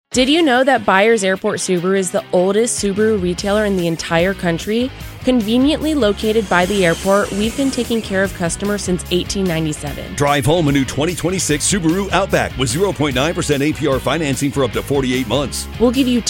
Did you know that Byers Airport Subaru is the oldest Subaru retailer in the entire country? Conveniently located by the airport, we've been taking care of customers since 1897. Drive home a new 2026 Subaru Outback with 0.9% APR financing for up to 48 months. We'll give you